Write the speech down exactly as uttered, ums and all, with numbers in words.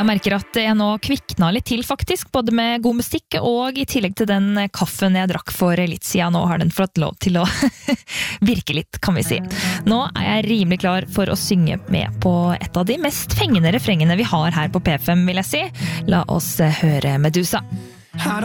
Jeg merker at jeg nå kvikna litt til faktisk, både med god musikk og i tillegg til den kaffen jeg drakk for litt siden. Nå har den fått lov til å virke litt, kan vi si. Nå er jeg rimelig klar for å synge med på et av de mest fengende refrengene vi har her på P fem, vil jeg si. La oss høre Medusa.